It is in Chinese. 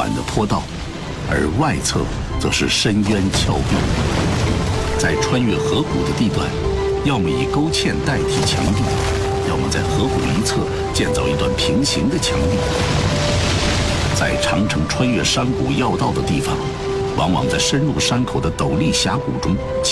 缓的坡道，而外侧则是深渊峭壁。在穿越河谷的地段，要么以沟堑代替墙壁，要么在河谷一侧建造一段平行的墙壁。在长城穿越山谷要道的地方，往往在深入山口的陡立峡谷中